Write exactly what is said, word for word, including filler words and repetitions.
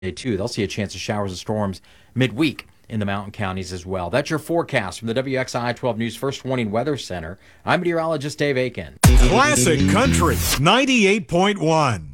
too. They'll see a chance of showers and storms midweek in the mountain counties as well. That's your forecast from the W X I twelve News First Warning Weather Center. I'm meteorologist Dave Aiken. Classic Country ninety-eight point one.